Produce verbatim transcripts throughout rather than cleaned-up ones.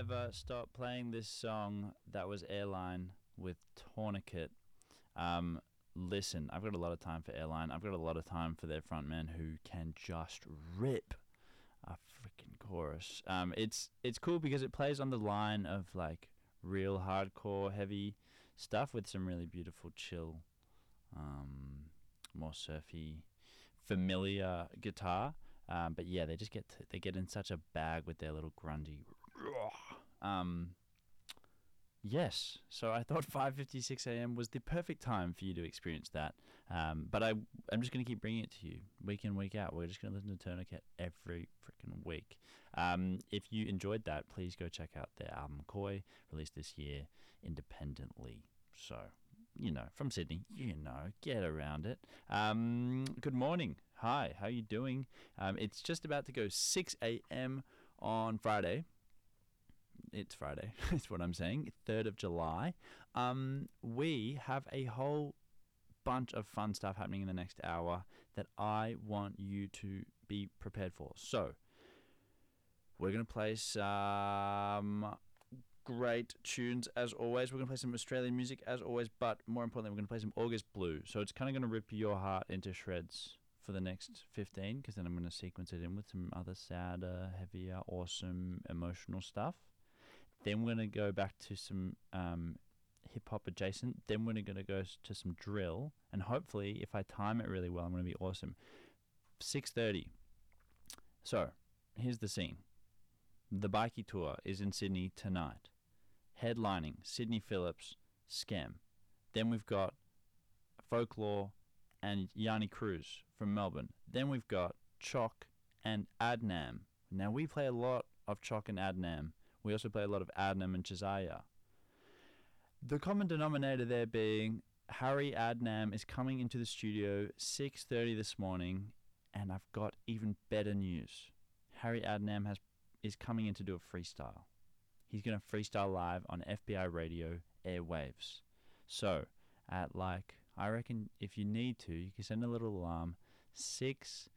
never stop playing this song that was Airline with Tourniquet. Um, listen, I've got a lot of time for Airline. I've got a lot of time for their frontman who can just rip a freaking chorus. Um, it's it's cool because it plays on the line of like real hardcore heavy stuff with some really beautiful chill, um, more surfy, familiar guitar. Um, but yeah, they just get to, they get in such a bag with their little grungy. Um, yes, so I thought five fifty-six a.m. was the perfect time for you to experience that. Um, but I I'm just going to keep bringing it to you week in, week out. We're just going to listen to Tourniquet every freaking week. Um, if you enjoyed that, please go check out their album Koi, released this year independently. So, you know, from Sydney, you know, get around it. Um, good morning. Hi, how you doing? Um, it's just about to go six a.m. on Friday. It's Friday, is what I'm saying, third of July. Um, we have a whole bunch of fun stuff happening in the next hour that I want you to be prepared for. So, we're going to play some great tunes as always. We're going to play some Australian music as always, but more importantly, we're going to play some August Blue. So it's kind of going to rip your heart into shreds for the next fifteen, because then I'm going to sequence it in with some other sadder, heavier, awesome, emotional stuff. Then we're going to go back to some um, hip-hop adjacent. Then we're going to go to some drill. And hopefully, if I time it really well, I'm going to be awesome. six thirty. So, here's the scene. The Bikie Tour is in Sydney tonight. Headlining, Sydney Phillips, Scam. Then we've got Folklore and Yanni Cruz from Melbourne. Then we've got Choc and Adnam. Now, we play a lot of Choc and Adnam. We also play a lot of Adnam and Chazaya. The common denominator there being Harry Adnam is coming into the studio six thirty this morning, and I've got even better news. Harry Adnam has is coming in to do a freestyle. He's going to freestyle live on F B I Radio airwaves. So, at like, I reckon if you need to, you can send a little alarm. six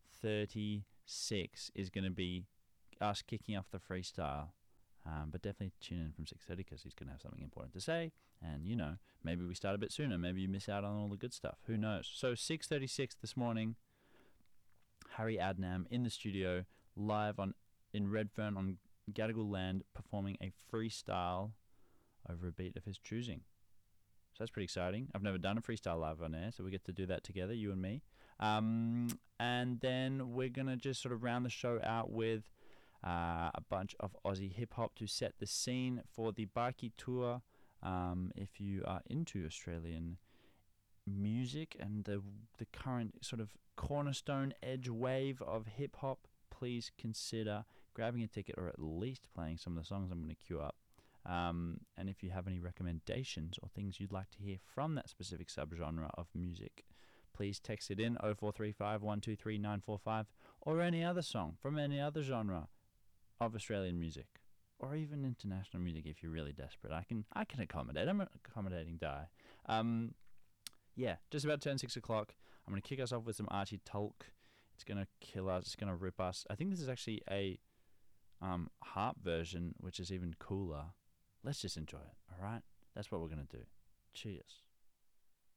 thirty-six is going to be us kicking off the freestyle. Um, but definitely tune in from six thirty because he's going to have something important to say. And, you know, maybe we start a bit sooner. Maybe you miss out on all the good stuff. Who knows? So six thirty-six this morning, Harry Adnam in the studio, live on in Redfern on Gadigal land, performing a freestyle over a beat of his choosing. So that's pretty exciting. I've never done a freestyle live on air, so we get to do that together, you and me. Um, and then we're going to just sort of round the show out with Uh, a bunch of Aussie hip-hop to set the scene for the Bikie Tour. Um, if you are into Australian music and the the current sort of cornerstone edge wave of hip-hop, please consider grabbing a ticket or at least playing some of the songs I'm going to queue up. Um, and if you have any recommendations or things you'd like to hear from that specific subgenre of music, please text it in oh four three five, one two three, nine four five, or any other song from any other genre of Australian music, or even international music if you're really desperate. I can I can accommodate. I'm an accommodating guy. Um, yeah, just about turn six o'clock. I'm going to kick us off with some Archie Tulk. It's going to kill us. It's going to rip us. I think this is actually a um, harp version, which is even cooler. Let's just enjoy it, all right? That's what we're going to do. Cheers.